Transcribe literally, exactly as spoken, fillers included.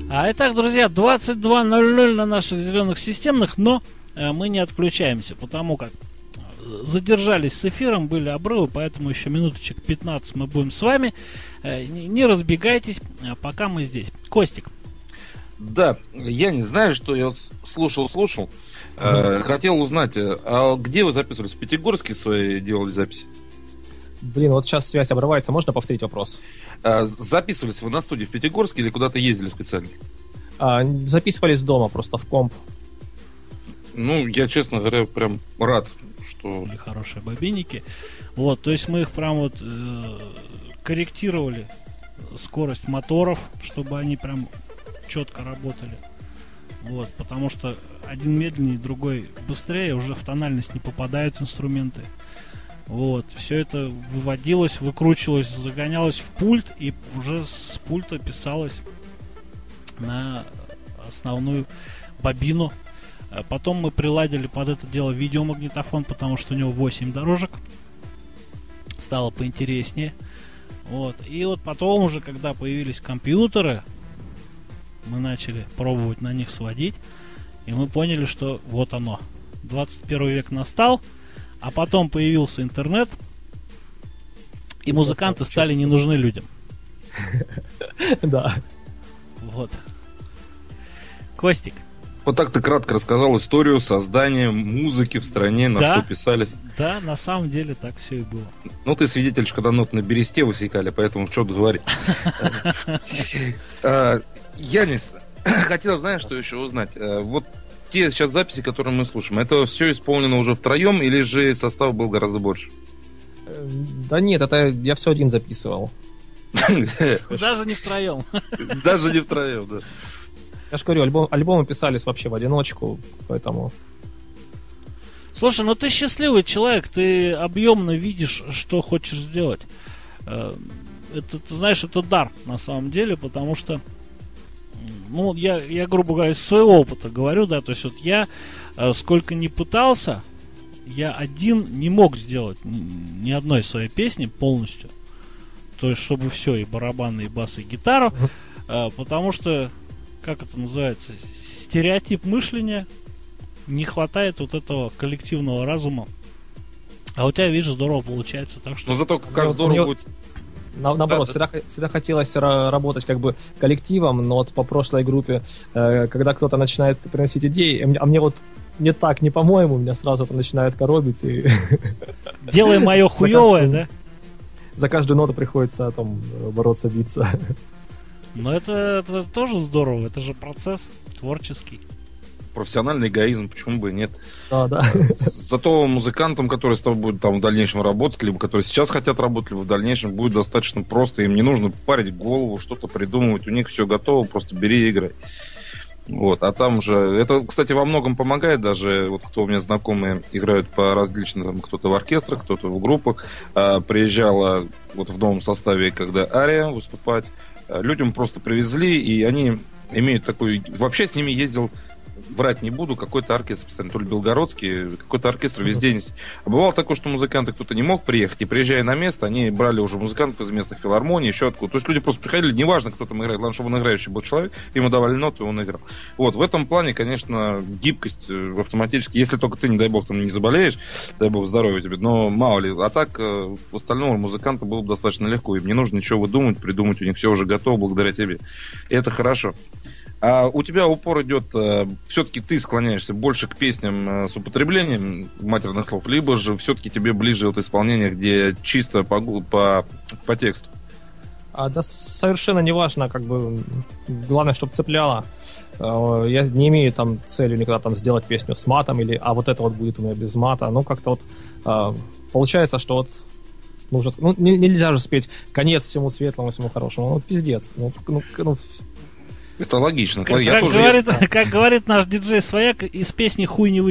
А итак, друзья, двадцать два ноль ноль на наших зеленых системных, но э, мы не отключаемся, потому как задержались с эфиром, были обрывы, поэтому еще минуточек пятнадцать мы будем с вами. Э, не, не разбегайтесь, пока мы здесь. Костик. Да, я не знаю, что я слушал-слушал. Э, хотел узнать, а где вы записывались? В Пятигорске свои делали записи? Блин, вот сейчас связь обрывается, можно повторить вопрос? А, записывались вы на студии в Пятигорске или куда-то ездили специально? А, записывались дома, просто в комп. Ну, я, честно говоря, прям рад, что... Хорошие бобинники. Вот, то есть мы их прям вот э, корректировали скорость моторов, чтобы они прям четко работали. Вот, потому что один медленнее, другой быстрее, уже в тональность не попадают инструменты. Вот, все это выводилось, выкручивалось, загонялось в пульт, и уже с пульта писалось на основную бобину. Потом мы приладили под это дело видеомагнитофон, потому что у него восемь дорожек. Стало поинтереснее. Вот. И вот потом уже, когда появились компьютеры, мы начали пробовать на них сводить, и мы поняли, что вот оно. двадцать первый век настал. А потом появился интернет, и музыканты стали не нужны людям. Да. Вот. Костик. Вот так ты кратко рассказал историю создания музыки в стране, на да, что писали. Да, на самом деле так все и было. Ну, ты свидетель, когда ноты на бересте высекали, поэтому что говорить. Янис, хотел, знаешь, что еще узнать? Вот те сейчас записи, которые мы слушаем, это все исполнено уже втроем, или же состав был гораздо больше? Да нет, это я все один записывал. Даже не втроем. Даже не втроем, да. Я же говорю, альбом, альбомы писались вообще в одиночку, поэтому... Слушай, ну ты счастливый человек, ты объемно видишь, что хочешь сделать. Это, ты знаешь, это дар на самом деле, потому что, ну, я, я, грубо говоря, из своего опыта говорю, да, то есть вот я, сколько ни пытался, я один не мог сделать ни, ни одной своей песни полностью. То есть, чтобы все, и барабаны, и бас, и гитару, mm-hmm. потому что, как это называется, стереотип мышления, не хватает вот этого коллективного разума. А у тебя, видишь, здорово получается. Так что... Но зато как здорово меня... будет... На, наоборот, да, всегда, всегда хотелось ра- работать как бы коллективом, но вот по прошлой группе, э, когда кто-то начинает приносить идеи, а мне, а мне вот не так, не по-моему, меня сразу это начинает коробить. И... Делай мое хуевое, да? За каждую ноту приходится там бороться, биться. Но это, это тоже здорово, это же процесс творческий. Профессиональный эгоизм, почему бы и нет. А, да. Зато музыкантам, которые с тобой будут там в дальнейшем работать, либо которые сейчас хотят работать, либо в дальнейшем, будет достаточно просто. Им не нужно парить голову, что-то придумывать. У них все готово, просто бери и играй. Вот, а там уже... Это, кстати, во многом помогает. Даже вот кто у меня знакомые играют по различным... Кто-то в оркестрах, кто-то в группах. А, приезжала вот в новом составе, когда Ария выступать. А, людям просто привезли, и они имеют такой... Вообще с ними ездил... Врать не буду, какой-то оркестр постоянно, то ли белгородский, какой-то оркестр везде есть. А бывало такое, что музыканты кто-то не мог приехать, и приезжая на место, они брали уже музыкантов из местных филармоний, еще откуда. То есть люди просто приходили, неважно, кто там играет, главное, чтобы он играющий был человек, ему давали ноты, и он играл. Вот, в этом плане, конечно, гибкость автоматически, если только ты, не дай бог, там не заболеешь, дай бог здоровья тебе, но мало ли. А так, в остальном музыканту было бы достаточно легко, им не нужно ничего выдумать, придумать, у них все уже готово благодаря тебе. И это хорошо. А у тебя упор идет, все-таки ты склоняешься больше к песням с употреблением матерных слов, либо же все-таки тебе ближе вот исполнение, где чисто по, по, по тексту? А, да совершенно не важно, как бы, главное, чтобы цепляло. Я не имею там целью никогда там сделать песню с матом, или, а вот это вот будет у меня без мата. Ну, как-то вот получается, что вот нужно, ну, нельзя же спеть конец всему светлому, всему хорошему. Ну, пиздец. Ну, ну, ну, это логично. Как, Я как, тоже говорит, есть... как говорит наш диджей Свояк, из песни хуй не выйдет.